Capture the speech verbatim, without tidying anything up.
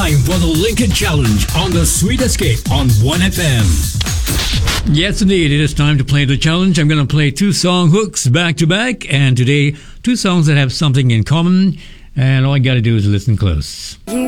time for the Lincoln Challenge on the Sweet Escape on one F M. Yes, indeed. It is time to play the challenge. I'm going to play two song hooks back to back, and today, two songs that have something in common, and all you got to do is listen close. You